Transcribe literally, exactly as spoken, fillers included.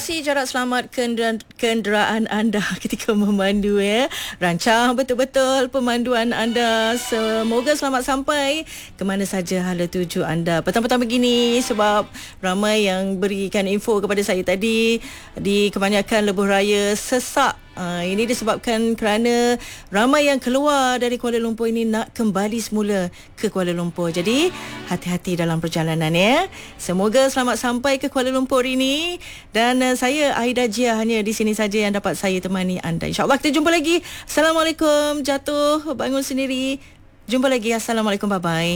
Batasi jarak selamat kenderaan, kenderaan anda ketika memandu ya. Rancang betul-betul pemanduan anda. Semoga selamat sampai ke mana saja hala tuju anda. Petang-petang begini sebab ramai yang berikan info kepada saya tadi di kebanyakan lebuh raya sesak. Uh, ini disebabkan kerana ramai yang keluar dari Kuala Lumpur ini nak kembali semula ke Kuala Lumpur. Jadi hati-hati dalam perjalanan ya. Semoga selamat sampai ke Kuala Lumpur ini. Dan uh, saya Aida Jia hanya di sini saja yang dapat saya temani anda. InsyaAllah kita jumpa lagi. Assalamualaikum. Jatuh bangun sendiri. Jumpa lagi. Assalamualaikum. Bye-bye.